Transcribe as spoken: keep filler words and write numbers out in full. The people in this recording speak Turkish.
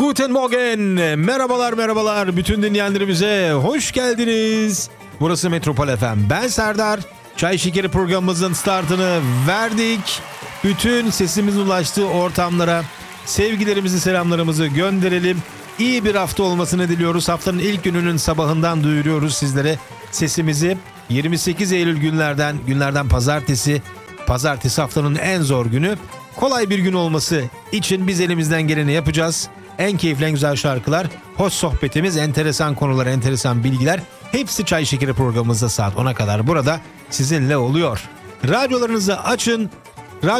Guten Morgen, merhabalar merhabalar bütün dinleyenlerimize hoş geldiniz. Burası Metropol F M, ben Serdar. Çay Şekeri programımızın startını verdik. Bütün sesimizin ulaştığı ortamlara sevgilerimizi, selamlarımızı gönderelim. İyi bir hafta olmasını diliyoruz. Haftanın ilk gününün sabahından duyuruyoruz sizlere sesimizi. yirmi sekiz Eylül günlerden, günlerden pazartesi. Pazartesi haftanın en zor günü. Kolay bir gün olması için biz elimizden geleni yapacağız. En keyifli, en güzel şarkılar, hoş sohbetimiz, enteresan konular, enteresan bilgiler hepsi Çay Şekeri programımızda saat ona kadar burada sizinle oluyor. Radyolarınızı açın,